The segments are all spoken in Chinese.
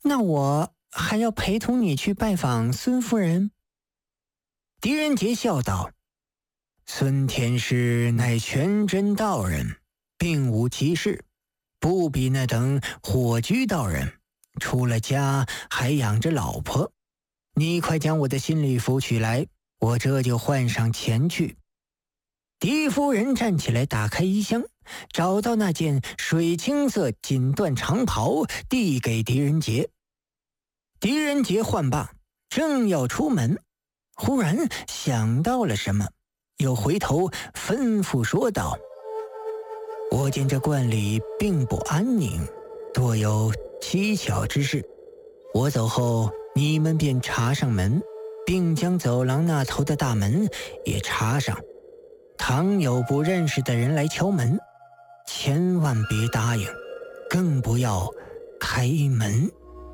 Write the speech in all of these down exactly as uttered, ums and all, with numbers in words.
那我还要陪同你去拜访孙夫人。”狄仁杰笑道：“孙天师乃全真道人，并无其事，不比那等火居道人，出了家还养着老婆。你快将我的新礼服取来，我这就换上前去。”狄夫人站起来，打开衣箱，找到那件水青色锦缎长袍，递给狄仁杰。狄仁杰唤罢，正要出门，忽然想到了什么，又回头吩咐说道：“我见这观里并不安宁，多有蹊跷之事。我走后，你们便查上门，并将走廊那头的大门也查上。倘有不认识的人来敲门，千万别答应，更不要开门。”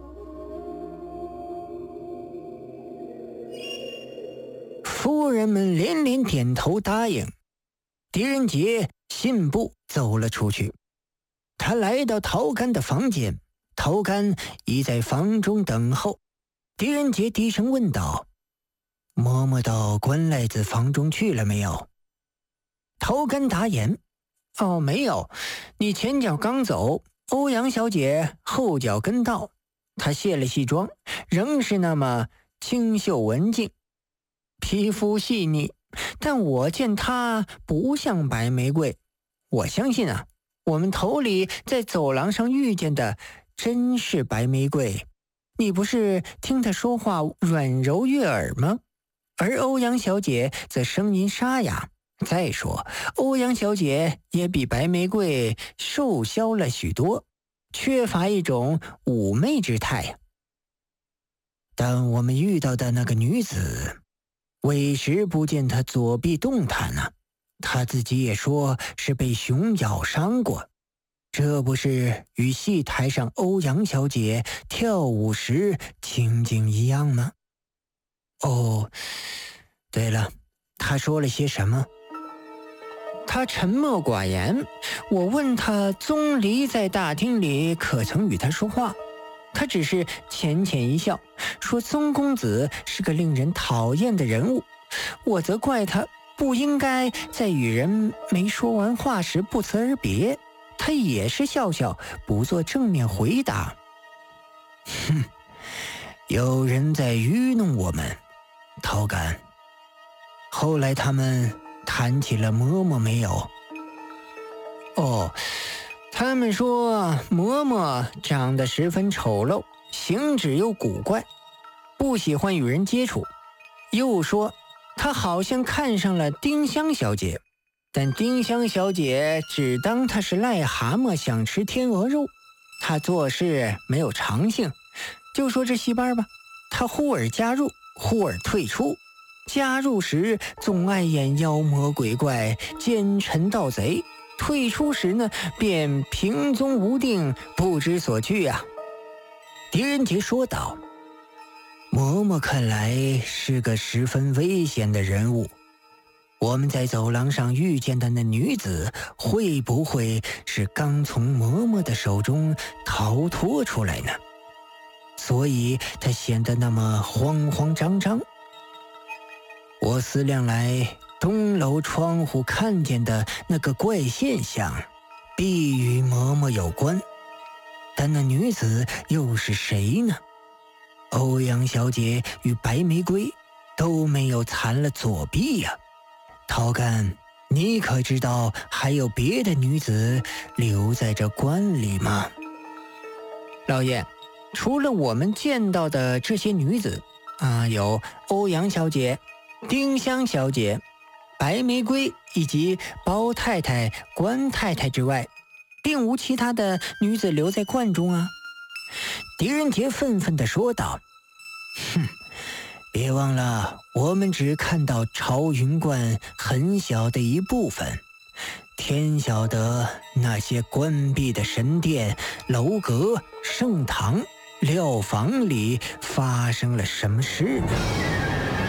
夫人们连连点头答应。狄仁杰信步走了出去。他来到陶干的房间，陶干已在房中等候。狄仁杰低声问道：“嬷嬷到关赖子房中去了没有？”陶干答言：“哦，没有。你前脚刚走，欧阳小姐后脚跟到。她卸了戏妆，仍是那么清秀文静，皮肤细腻，但我见她不像白玫瑰。我相信啊，我们头里在走廊上遇见的真是白玫瑰。你不是听她说话软柔悦耳吗？而欧阳小姐则声音沙哑。再说，欧阳小姐也比白玫瑰瘦削了许多，缺乏一种妩媚之态呀。但我们遇到的那个女子，委实不见她左臂动弹啊，她自己也说是被熊咬伤过，这不是与戏台上欧阳小姐跳舞时情景一样吗？哦，对了，她说了些什么？他沉默寡言，我问他宗离在大厅里可曾与他说话，他只是浅浅一笑，说宗公子是个令人讨厌的人物。我则怪他不应该在与人没说完话时不辞而别，他也是笑笑，不做正面回答。哼，有人在愚弄我们，陶干。后来他们谈起了嬷嬷没有？哦，他们说嬷嬷长得十分丑陋，行止又古怪，不喜欢与人接触。又说她好像看上了丁香小姐，但丁香小姐只当她是癞蛤蟆想吃天鹅肉，她做事没有长性。就说这戏班吧，她忽而加入，忽而退出。加入时总爱演妖魔鬼怪、奸臣盗贼，退出时呢便平踪无定，不知所去啊。狄仁杰说道：“嬷嬷看来是个十分危险的人物，我们在走廊上遇见的那女子，会不会是刚从嬷嬷的手中逃脱出来呢？所以她显得那么慌慌张张。我思量来，东楼窗户看见的那个怪现象，必与嬷嬷有关。但那女子又是谁呢？欧阳小姐与白玫瑰都没有残了左臂呀、啊。陶干，你可知道还有别的女子留在这关里吗？”老爷，除了我们见到的这些女子啊，有欧阳小姐、丁香小姐、白玫瑰以及包太太、关太太之外，并无其他的女子留在观中啊。狄仁杰愤愤地说道：“哼，别忘了，我们只看到朝云观很小的一部分，天晓得那些关闭的神殿、楼阁、圣堂、料房里发生了什么事呢？”